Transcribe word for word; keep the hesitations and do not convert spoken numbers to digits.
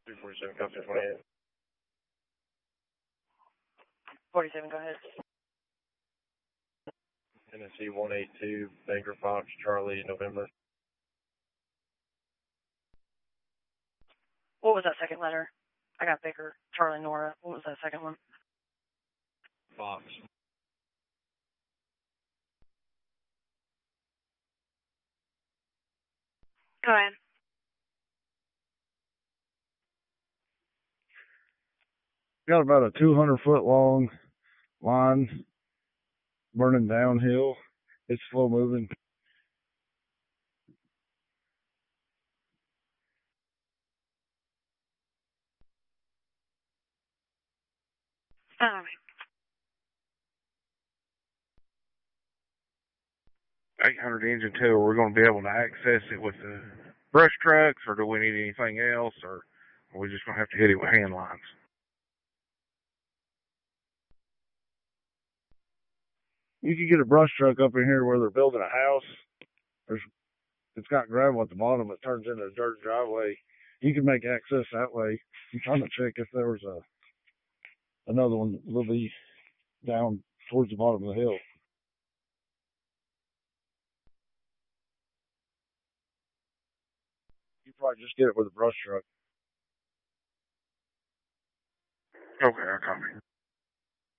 three forty-seven, copy twenty-eight. forty-seven, go ahead. Tennessee one eighty-two, Baker Fox, Charlie, November. What was that second letter? I got Baker, Charlie, Nora. What was that second one? Fox. Go ahead. Got about a two hundred foot long line burning downhill. It's slow moving. All right. eight hundred engine two, are we going to be able to access it with the brush trucks, or do we need anything else, or are we just going to have to hit it with hand lines? You can get a brush truck up in here where they're building a house. There's, it's got gravel at the bottom. It turns into a dirt driveway. You can make access that way. I'm trying to check if there was a another one a little bit down towards the bottom of the hill. You probably just get it with a brush truck. Okay, I copy.